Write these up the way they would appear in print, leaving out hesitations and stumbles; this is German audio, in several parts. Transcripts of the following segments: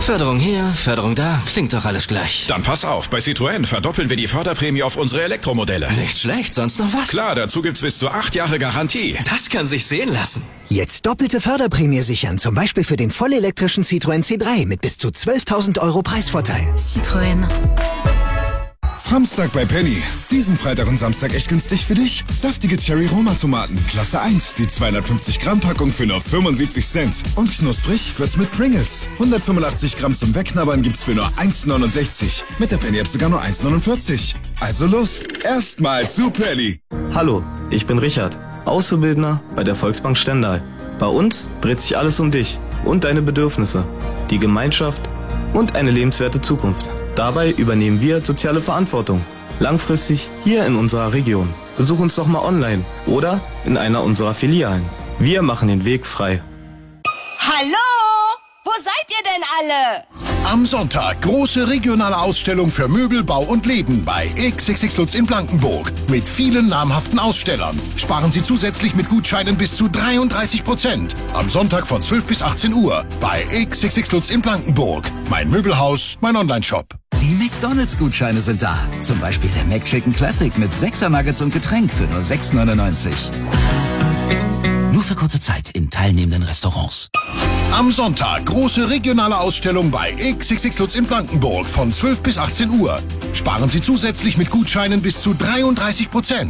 Förderung hier, Förderung da, klingt doch alles gleich. Dann pass auf, bei Citroën verdoppeln wir die Förderprämie auf unsere Elektromodelle. Nicht schlecht, sonst noch was? Klar, dazu gibt's bis zu 8 Jahre Garantie. Das kann sich sehen lassen. Jetzt doppelte Förderprämie sichern, zum Beispiel für den vollelektrischen Citroën C3 mit bis zu 12.000 € Preisvorteil. Citroën. Samstag bei Penny. Diesen Freitag und Samstag echt günstig für dich? Saftige Cherry-Roma-Tomaten, Klasse 1, die 250 Gramm Packung für nur 75 Cent. Und knusprig wird's mit Pringles. 185 Gramm zum Wegknabbern gibt's für nur 1,69. Mit der Penny-App sogar nur 1,49. Also los, erstmal zu Penny. Hallo, ich bin Richard, Auszubildender bei der Volksbank Stendal. Bei uns dreht sich alles um dich und deine Bedürfnisse, die Gemeinschaft und eine lebenswerte Zukunft. Dabei übernehmen wir soziale Verantwortung. Langfristig hier in unserer Region. Besuch uns doch mal online oder in einer unserer Filialen. Wir machen den Weg frei. Hallo? Wo seid ihr denn alle? Am Sonntag große regionale Ausstellung für Möbel, Bau und Leben bei XXX Lutz in Blankenburg. Mit vielen namhaften Ausstellern. Sparen Sie zusätzlich mit Gutscheinen bis zu 33%. Am Sonntag von 12 bis 18 Uhr bei XXX Lutz in Blankenburg. Mein Möbelhaus, mein Onlineshop. Die McDonalds-Gutscheine sind da. Zum Beispiel der McChicken Classic mit 6er Nuggets und Getränk für nur 6,99. Nur für kurze Zeit in teilnehmenden Restaurants. Am Sonntag große regionale Ausstellung bei XXX Lutz in Blankenburg von 12 bis 18 Uhr. Sparen Sie zusätzlich mit Gutscheinen bis zu 33%.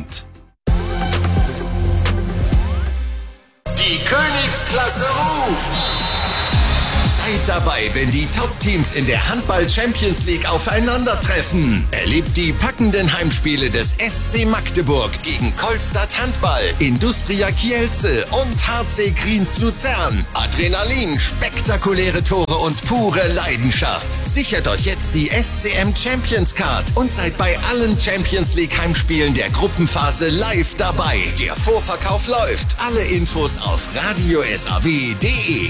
Die Königsklasse ruft! Seid dabei, wenn die Top-Teams in der Handball-Champions League aufeinandertreffen. Erlebt die packenden Heimspiele des SC Magdeburg gegen Kolstadt Handball, Industria Kielce und HC Kriens Luzern. Adrenalin, spektakuläre Tore und pure Leidenschaft. Sichert euch jetzt die SCM Champions Card und seid bei allen Champions League Heimspielen der Gruppenphase live dabei. Der Vorverkauf läuft. Alle Infos auf radiosaw.de.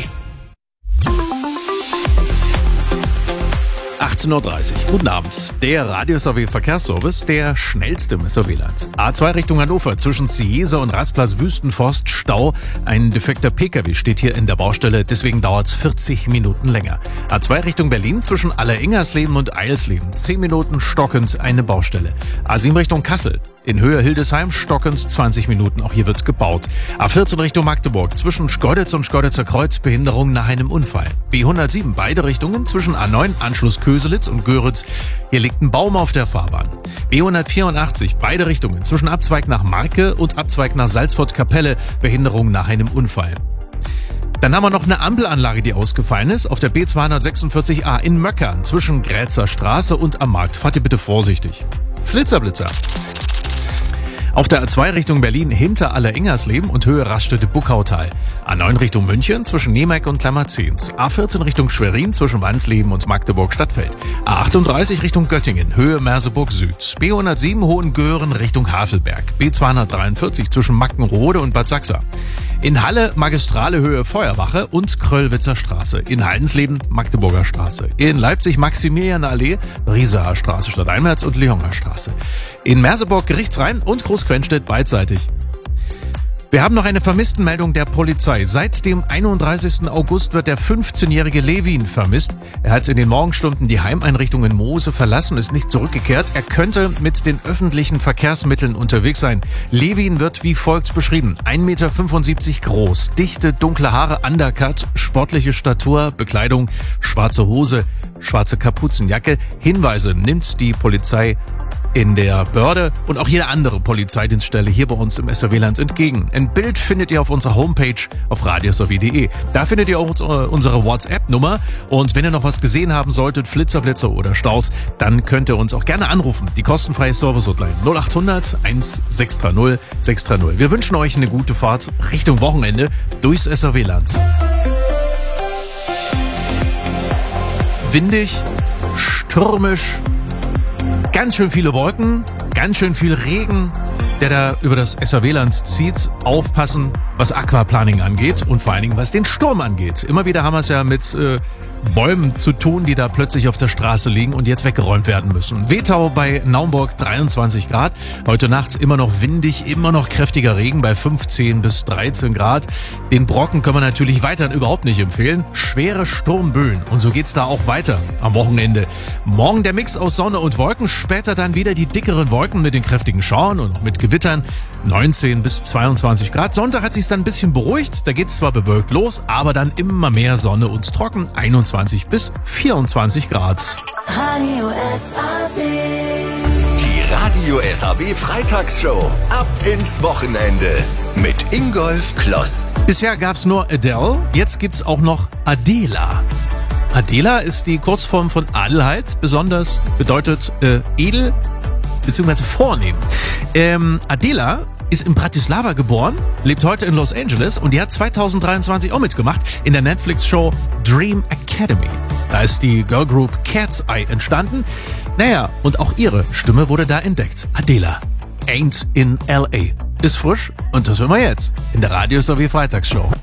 18:30 Uhr. Guten Abend. Der Radio-SAW Verkehrsservice, der schnellste im SAW-Land. A2 Richtung Hannover zwischen Ciesa und Rastplatz Wüstenforst Stau. Ein defekter PKW steht hier in der Baustelle, deswegen dauert es 40 Minuten länger. A2 Richtung Berlin zwischen Alleringersleben und Eilsleben. 10 Minuten stockend eine Baustelle. A7 Richtung Kassel. In Höhe Hildesheim stockend 20 Minuten, auch hier wird gebaut. A14 Richtung Magdeburg zwischen Schkeuditz und Schkeuditzer Kreuz Behinderung nach einem Unfall. B107 beide Richtungen zwischen A9 Anschluss Köselitz und Göritz. Hier liegt ein Baum auf der Fahrbahn. B184 beide Richtungen zwischen Abzweig nach Marke und Abzweig nach Salzfurt-Kapelle Behinderung nach einem Unfall. Dann haben wir noch eine Ampelanlage, die ausgefallen ist, auf der B246a in Möckern zwischen Grätzer Straße und am Markt. Fahrt ihr bitte vorsichtig. Flitzer. Auf der A2 Richtung Berlin hinter Alleringersleben und Höhe Raststätte-Buckautal. A9 Richtung München zwischen Nemeck und Klammerzens. A14 Richtung Schwerin zwischen Wansleben und Magdeburg-Stadtfeld. A38 Richtung Göttingen, Höhe Merseburg Süd. B107 Hohengören Richtung Havelberg. B243 zwischen Mackenrode und Bad Sachsa. In Halle Magistrale Höhe Feuerwache und Kröllwitzer Straße. In Haldensleben Magdeburger Straße. In Leipzig Maximilianallee, Rieserer Straße stadteinwärts und Lyonger Straße. In Merseburg Gerichtsrhein und Großquenstedt beidseitig. Wir haben noch eine Vermisstenmeldung der Polizei. Seit dem 31. August wird der 15-jährige Levin vermisst. Er hat in den Morgenstunden die Heimeinrichtung in Moose verlassen, ist nicht zurückgekehrt. Er könnte mit den öffentlichen Verkehrsmitteln unterwegs sein. Levin wird wie folgt beschrieben. 1,75 Meter groß, dichte, dunkle Haare, Undercut, sportliche Statur, Bekleidung, schwarze Hose, schwarze Kapuzenjacke. Hinweise nimmt die Polizei in der Börde und auch jede andere Polizeidienststelle hier bei uns im SAW-Land entgegen. Ein Bild findet ihr auf unserer Homepage auf radiosaw.de. Da findet ihr auch unsere WhatsApp-Nummer und wenn ihr noch was gesehen haben solltet, Flitzer oder Staus, dann könnt ihr uns auch gerne anrufen. Die kostenfreie Service-Hotline 0800 1630 630. Wir wünschen euch eine gute Fahrt Richtung Wochenende durchs SAW-Land. Windig, stürmisch, ganz schön viele Wolken, ganz schön viel Regen, der da über das SAW-Land zieht. Aufpassen, was Aquaplaning angeht und vor allen Dingen, was den Sturm angeht. Immer wieder haben wir es ja mit Bäumen zu tun, die da plötzlich auf der Straße liegen und jetzt weggeräumt werden müssen. Wetau bei Naumburg 23 Grad. Heute nachts immer noch windig, immer noch kräftiger Regen bei 15 bis 13 Grad. Den Brocken können wir natürlich weiterhin überhaupt nicht empfehlen. Schwere Sturmböen. Und so geht's da auch weiter am Wochenende. Morgen der Mix aus Sonne und Wolken. Später dann wieder die dickeren Wolken mit den kräftigen Schauern und mit Gewittern. 19 bis 22 Grad. Sonntag hat sich's dann ein bisschen beruhigt. Da geht's zwar bewölkt los, aber dann immer mehr Sonne und trocken. 21 bis 24 Grad. Radio SAW. Die Radio SAW Freitagsshow. Ab ins Wochenende. Mit Ingolf Kloss. Bisher gab's nur Adele. Jetzt gibt's auch noch Adela. Adela ist die Kurzform von Adelheid. Besonders bedeutet edel bzw. vornehm. Adela ist in Bratislava geboren, lebt heute in Los Angeles und die hat 2023 auch mitgemacht in der Netflix-Show Dream Academy. Da ist die Girlgroup Cat's Eye entstanden. Naja, und auch ihre Stimme wurde da entdeckt. Adela, Ain't in L.A. ist frisch und das hören wir jetzt in der Radio SAW Freitagsshow.